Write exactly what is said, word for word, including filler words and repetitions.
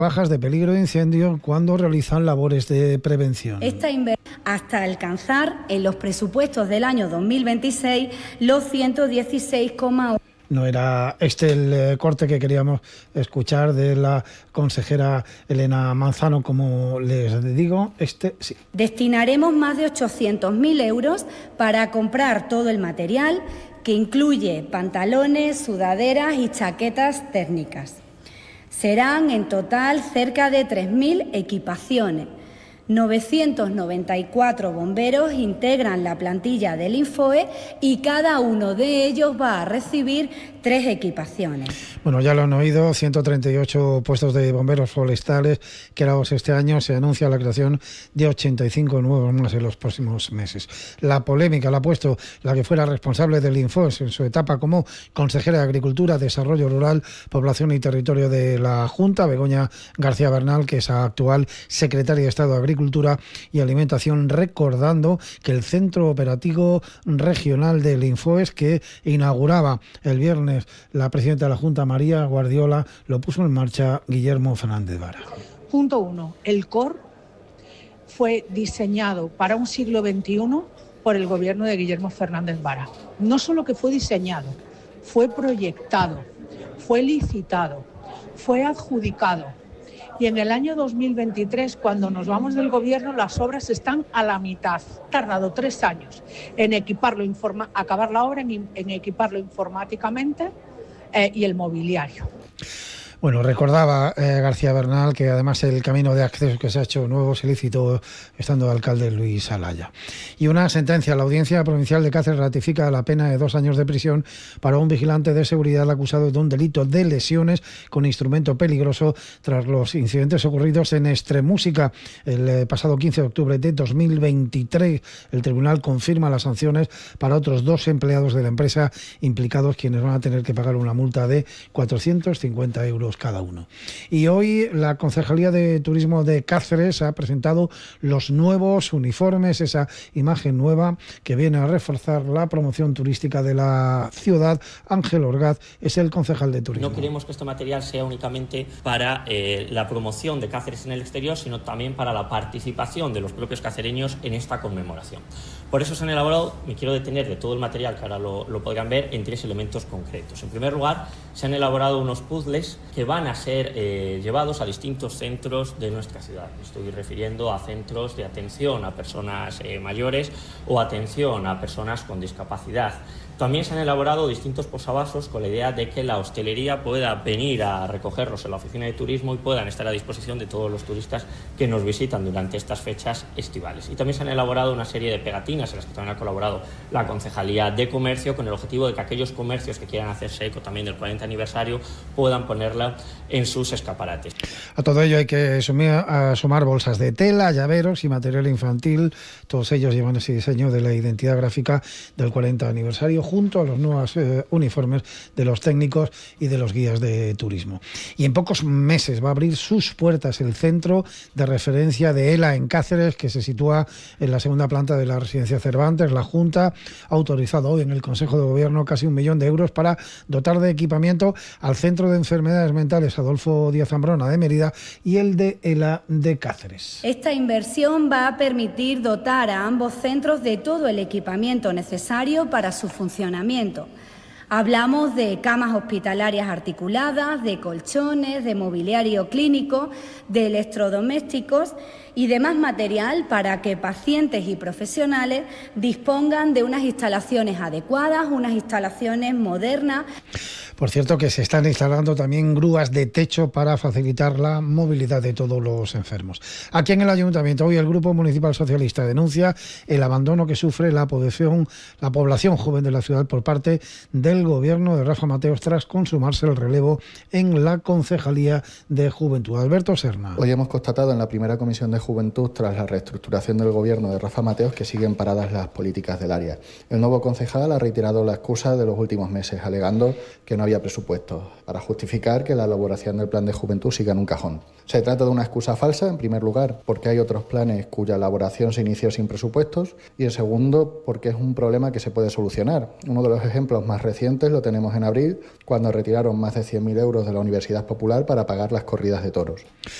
bajas de peligro de incendio cuando realizan labores de prevención. Esta inversión hasta alcanzar en los presupuestos del año dos mil veintiséis los ciento dieciséis coma uno. No era este el eh, corte que queríamos escuchar de la consejera Elena Manzano, como les digo, este sí. Destinaremos más de ochocientos mil euros para comprar todo el material, que incluye pantalones, sudaderas y chaquetas térmicas. Serán en total cerca de tres mil equipaciones. novecientos noventa y cuatro bomberos integran la plantilla del Infoe y cada uno de ellos va a recibir tres equipaciones. Bueno, ya lo han oído, ciento treinta y ocho puestos de bomberos forestales creados este año. Se anuncia la creación de ochenta y cinco nuevos más en los próximos meses. La polémica la ha puesto la que fuera responsable del Infoe en su etapa como consejera de Agricultura, Desarrollo Rural, Población y Territorio de la Junta, Begoña García Bernal, que es actual secretaria de Estado de Agricultura y Alimentación, recordando que el Centro Operativo Regional del Infoes, que inauguraba el viernes la presidenta de la Junta, María Guardiola, lo puso en marcha Guillermo Fernández Vara. Punto uno. El C O R fue diseñado para un siglo veintiuno por el gobierno de Guillermo Fernández Vara. No solo que fue diseñado, fue proyectado, fue licitado, fue adjudicado. Y en el año dos mil veintitrés, cuando nos vamos del gobierno, las obras están a la mitad. Ha tardado tres años en equiparlo, informa- acabar la obra, en, en equiparlo informáticamente eh, y el mobiliario. Bueno, recordaba eh, García Bernal que además el camino de acceso que se ha hecho nuevo se licitó estando alcalde Luis Alaya. Y una sentencia, la Audiencia Provincial de Cáceres ratifica la pena de dos años de prisión para un vigilante de seguridad acusado de un delito de lesiones con instrumento peligroso tras los incidentes ocurridos en Extremúsica el eh, pasado quince de octubre de dos mil veintitrés. El tribunal confirma las sanciones para otros dos empleados de la empresa implicados, quienes van a tener que pagar una multa de cuatrocientos cincuenta euros cada uno. Y hoy la Concejalía de Turismo de Cáceres ha presentado los nuevos uniformes, esa imagen nueva que viene a reforzar la promoción turística de la ciudad. Ángel Orgaz es el concejal de Turismo. No queremos que este material sea únicamente para eh, la promoción de Cáceres en el exterior, sino también para la participación de los propios cacereños en esta conmemoración. Por eso se han elaborado, me quiero detener de todo el material que ahora lo, lo podrán ver, en tres elementos concretos. En primer lugar, se han elaborado unos puzzles que van a ser eh, llevados a distintos centros de nuestra ciudad. Estoy refiriendo a centros de atención a personas eh, mayores o atención a personas con discapacidad. También se han elaborado distintos posavasos con la idea de que la hostelería pueda venir a recogerlos en la oficina de turismo y puedan estar a disposición de todos los turistas que nos visitan durante estas fechas estivales. Y también se han elaborado una serie de pegatinas en las que también ha colaborado la Concejalía de Comercio, con el objetivo de que aquellos comercios que quieran hacerse eco también del cuarenta aniversario puedan ponerla en sus escaparates. A todo ello hay que sumir, a sumar bolsas de tela, llaveros y material infantil. Todos ellos llevan ese diseño de la identidad gráfica del cuarenta aniversario, junto a los nuevos eh, uniformes de los técnicos y de los guías de turismo. Y en pocos meses va a abrir sus puertas el centro de referencia de ELA en Cáceres, que se sitúa en la segunda planta de la residencia Cervantes. La Junta ha autorizado hoy en el Consejo de Gobierno casi un millón de euros para dotar de equipamiento al Centro de Enfermedades Mentales Adolfo Díaz Ambrona de Mérida y el de ELA de Cáceres. Esta inversión va a permitir dotar a ambos centros de todo el equipamiento necesario para su funcionamiento. Hablamos de camas hospitalarias articuladas, de colchones, de mobiliario clínico, de electrodomésticos y demás material para que pacientes y profesionales dispongan de unas instalaciones adecuadas, unas instalaciones modernas. Por cierto, que se están instalando también grúas de techo para facilitar la movilidad de todos los enfermos. Aquí en el Ayuntamiento, hoy el Grupo Municipal Socialista denuncia el abandono que sufre la población, la población joven de la ciudad por parte del Gobierno de Rafa Mateos tras consumarse el relevo en la Concejalía de Juventud. Alberto Serna. Hoy hemos constatado en la primera comisión de Juventud, tras la reestructuración del Gobierno de Rafa Mateos, que siguen paradas las políticas del área. El nuevo concejal ha reiterado la excusa de los últimos meses, alegando que no había presupuestos, para justificar que la elaboración del plan de juventud siga en un cajón. Se trata de una excusa falsa, en primer lugar, porque hay otros planes cuya elaboración se inició sin presupuestos, y en segundo, porque es un problema que se puede solucionar. Uno de los ejemplos más recientes recientes lo tenemos en abril, cuando retiraron más de cien mil euros de la Universidad Popular para pagar las corridas de toros.